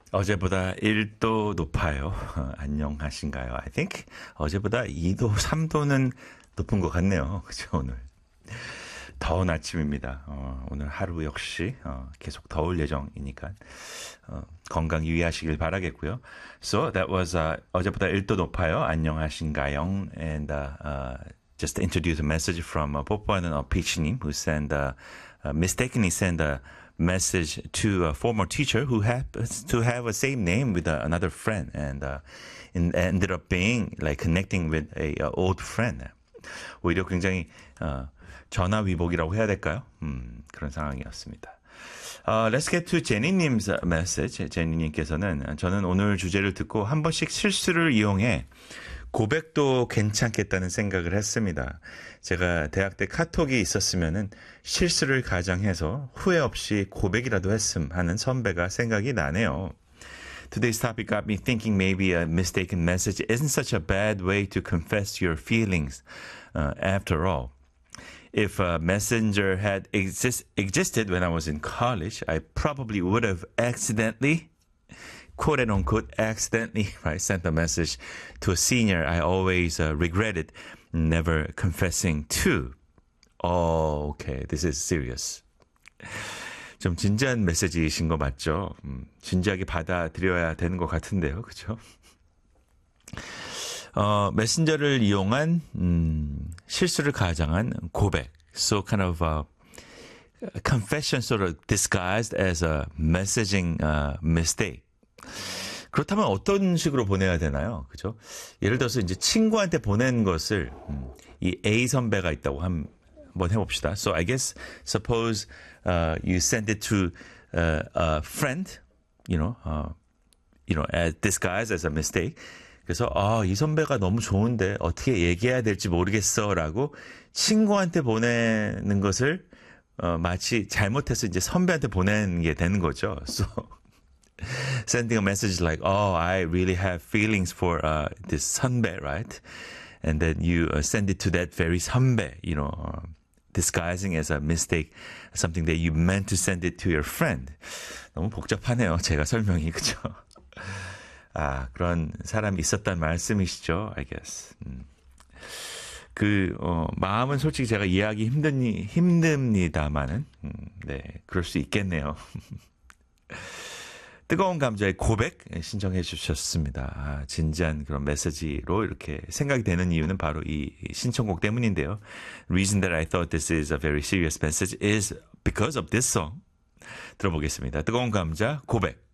어제보다 1도 높아요. 안녕하신가요? I think 어제보다 2도, 3도는 높은 것 같네요. 그죠, 오늘. 더운 아침입니다. 오늘 하루 역시 계속 더울 예정이니까 건강 유의하시길 바라겠고요. So that was 어제보다 1도 높아요. 안녕하신가요? And just to introduce a message from 뽀뽀하는 피치님 who sent mistakenly sent a message to a former teacher who happens to have a same name with another friend and ended up being like connecting with a old friend. 오히려 굉장히 전화위복이라고 해야 될까요? 그런 상황이었습니다. Let's get to 제니님's message. 제니님께서는 저는 오늘 주제를 듣고 한 번씩 실수를 이용해 고백도 괜찮겠다는 생각을 했습니다. 제가 대학 때 카톡이 있었으면은 실수를 가장해서 후회 없이 고백이라도 했음 하는 선배가 생각이 나네요. Today's topic got me thinking maybe a mistaken message isn't such a bad way to confess your feelings after all. If a messenger had existed when I was in college, I probably would have accidentally, quote unquote, accidentally, right, sent a message to a senior I always regretted never confessing to. Oh, okay, this is serious. 좀 진지한 메시지이신 거 맞죠? 진지하게 받아들여야 되는 것 같은데요, 그렇죠? 메신저를 이용한 실수를 가장한 고백. So kind of confession sort of disguised as a messaging mistake. 그렇다면 어떤 식으로 보내야 되나요? 그죠? 예를 들어서 이제 친구한테 보낸 것을 이 A 선배가 있다고 한번 해봅시다. So I guess suppose you send it to a friend, as disguised as a mistake. 그래서 이 선배가 너무 좋은데 어떻게 얘기해야 될지 모르겠어라고 친구한테 보내는 것을 마치 잘못해서 이제 선배한테 보내는 게 되는 거죠. So sending a message like, I really have feelings for this 선배, right? And then you send it to that very 선배, disguising as a mistake, something that you meant to send it to your friend. 너무 복잡하네요. 제가 설명이, 그죠? 그런 사람이 있었단 말씀이시죠, I guess. 마음은 솔직히 제가 이해하기 힘듭니다만은, 네, 그럴 수 있겠네요. 뜨거운 감자의 고백 신청해 주셨습니다. 진지한 그런 메시지로 이렇게 생각이 되는 이유는 바로 이 신청곡 때문인데요. Reason that I thought this is a very serious message is because of this song. 들어보겠습니다. 뜨거운 감자 고백.